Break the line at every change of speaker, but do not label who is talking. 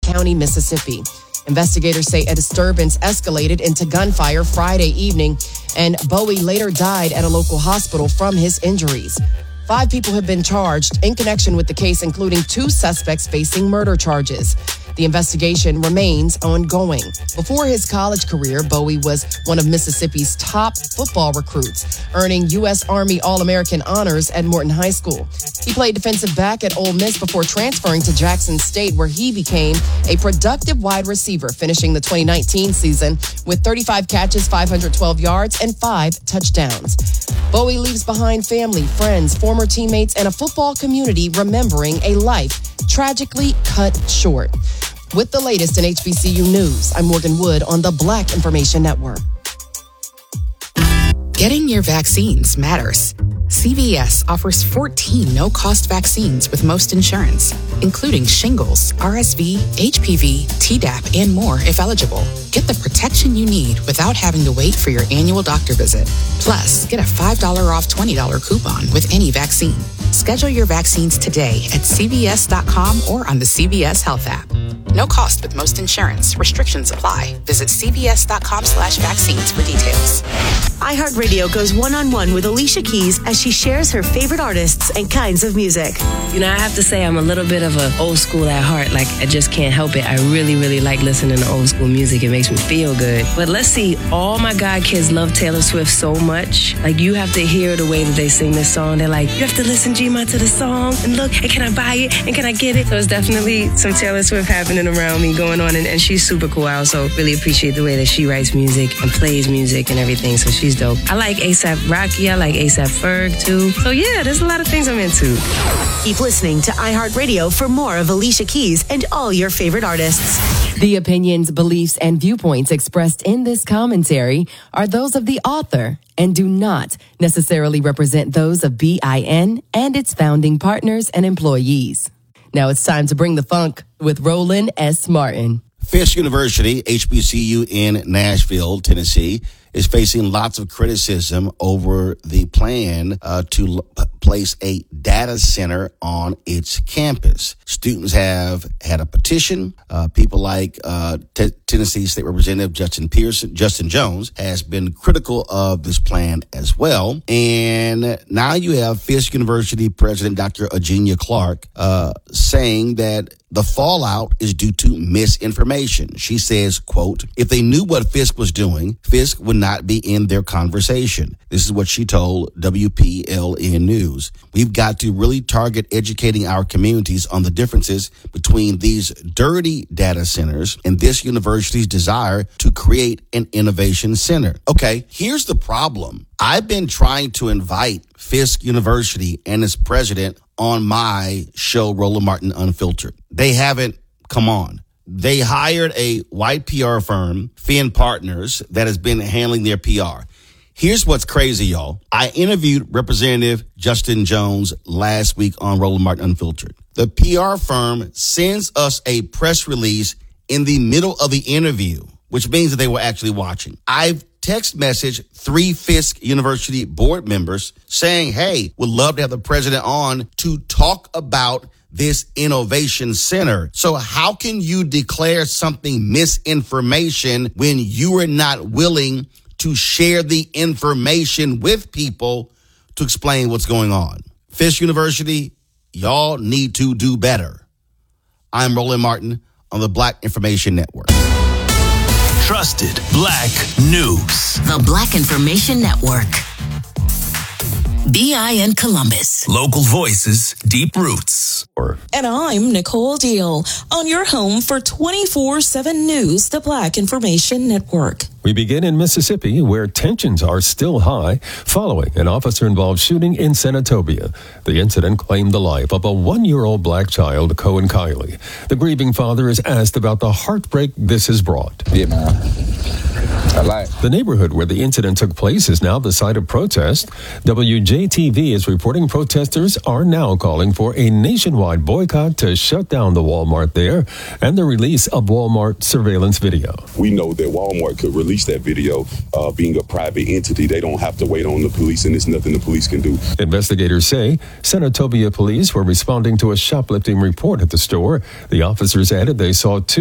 County, Mississippi. Investigators say a disturbance escalated into gunfire Friday evening, and Bowie later died at a local hospital from his injuries. 5 people have been charged in connection with the case, including 2 suspects facing murder charges. The investigation remains ongoing. Before his college career, Bowie was one of Mississippi's top football recruits, earning U.S. Army All-American honors at Morton High School. He played defensive back at Ole Miss before transferring to Jackson State, where he became a productive wide receiver, finishing the 2019 season with 35 catches, 512 yards, and 5 touchdowns. Bowie leaves behind family, friends, former teammates, and a football community remembering a life tragically cut short. With the latest in HBCU news, I'm Morgan Wood on the Black Information Network.
Getting your vaccines matters. CVS offers 14 no-cost vaccines with most insurance, including shingles, RSV, HPV, Tdap, and more if eligible. Get the protection you need without having to wait for your annual doctor visit. Plus, get a $5 off $20 coupon with any vaccine. Schedule your vaccines today at CVS.com or on the CVS Health app. No cost with most insurance. Restrictions apply. Visit CVS.com/vaccines for details.
iHeartRadio goes one-on-one with Alicia Keys as she shares her favorite artists and kinds of music.
You know, I have to say I'm a little bit of an old school at heart. Like, I just can't help it. I really, really like listening to old school music. It makes me feel good. But let's see, all my god kids love Taylor Swift so much. Like, you have to hear the way that they sing this song. They're like, you have to listen, G-Ma, to the song, and look, and can I buy it, and can I get it? So it's definitely some Taylor Swift happening around me going on, and she's super cool. I also really appreciate the way that she writes music and plays music and everything, so she's dope. I like A$AP Rocky, I like A$AP Ferg too. So yeah, there's a lot of things I'm into.
Keep listening to iHeartRadio for more of Alicia Keys and all your favorite artists.
The opinions, beliefs, and viewpoints expressed in this commentary are those of the author and do not necessarily represent those of BIN and its founding partners and employees. Now it's time to bring the funk with Roland S. Martin.
Fisk University, HBCU in Nashville, Tennessee, is facing lots of criticism over the plan to place a data center on its campus. Students have had a petition. People like Tennessee State Representative Justin Jones has been critical of this plan as well. And now you have Fisk University President Dr. Eugenia Clark saying that the fallout is due to misinformation. She says, quote, if they knew what Fisk was doing, Fisk would not be in their conversation. This is what she told WPLN News. We've got to really target educating our communities on the differences between these dirty data centers and this university's desire to create an innovation center. Okay, here's the problem. I've been trying to invite Fisk University and its president on my show, Roland Martin Unfiltered. They haven't come on. They hired a white PR firm, Finn Partners, that has been handling their PR. Here's what's crazy, y'all. I interviewed Representative Justin Jones last week on Roland Martin Unfiltered. The PR firm sends us a press release in the middle of the interview, which means that they were actually watching. I've text messaged 3 Fisk University board members saying, hey, would love to have the president on to talk about this innovation center. So how can you declare something misinformation when you are not willing to share the information with people to explain what's going on? Fisk University, y'all need to do better. I'm Roland Martin on the Black Information Network.
Trusted Black News.
The Black Information Network. BIN Columbus.
Local voices, deep roots.
And I'm Nicole Deal on your home for 24/7 News, the Black Information Network.
We begin in Mississippi, where tensions are still high following an officer-involved shooting in Senatobia. The incident claimed the life of a 1-year-old black child, Cohen Kiley. The grieving father is asked about the heartbreak this has brought.
Yeah, man. I like.
The neighborhood where the incident took place is now the site of protest. WJTV is reporting protesters are now calling for a nationwide boycott to shut down the Walmart there and the release of Walmart surveillance video.
We know that Walmart could release that video being a private entity. They don't have to wait on the police, and there's nothing the police can do.
Investigators say Senatobia police were responding to a shoplifting report at the store. The officers added they saw 2